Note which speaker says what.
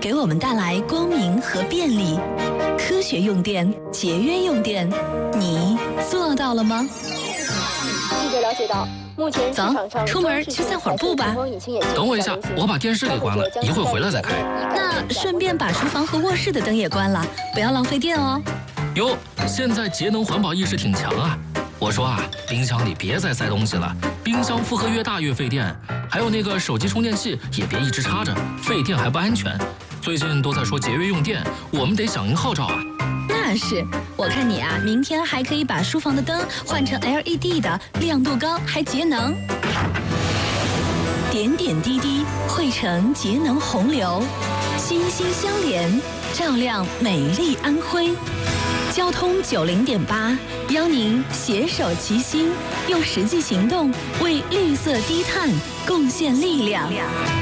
Speaker 1: 给我们带来光明和便利。科学用电，节约用电，你做到了吗？
Speaker 2: 记者了解到，目前市场上
Speaker 1: 出门去散会儿步吧。
Speaker 3: 等我一下，我把电视给关了，一会儿回来再开。
Speaker 1: 那顺便把厨房和卧室的灯也关了，不要浪费电哦。
Speaker 3: 哟，现在节能环保意识挺强啊！我说啊，冰箱里别再塞东西了，冰箱负荷越大越费电。还有那个手机充电器也别一直插着，费电还不安全。最近都在说节约用电，我们得响应号召啊。
Speaker 1: 那是，我看你啊，明天还可以把书房的灯换成 LED 的，亮度高还节能。点点滴滴汇成节能洪流，心心相连，照亮美丽安徽。交通90.8，邀您携手齐心，用实际行动为绿色低碳贡献力量。